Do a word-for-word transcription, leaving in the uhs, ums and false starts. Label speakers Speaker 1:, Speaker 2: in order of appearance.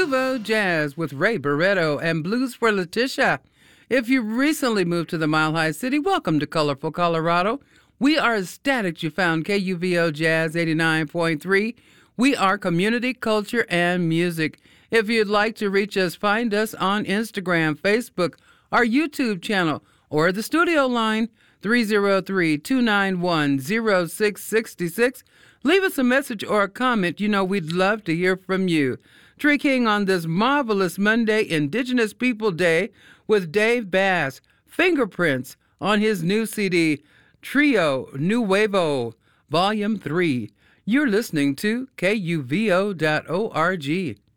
Speaker 1: Nuvo Jazz with Ray Barretto and Blues for Letitia. If you recently moved to the Mile High City, welcome to Colorful Colorado. We are ecstatic you found K U V O Jazz eighty-nine point three. We are community, culture, and music. If you'd like to reach us, find us on Instagram, Facebook, our YouTube channel, or the studio line, three oh three, two nine one, oh six six six. Leave us a message or a comment. You know, we'd love to hear from you. Tree King on this marvelous Monday, Indigenous People Day, with Dave Bass, Fingerprints, on his new C D, Trio Nuevo, Volume three. You're listening to K U V O dot org.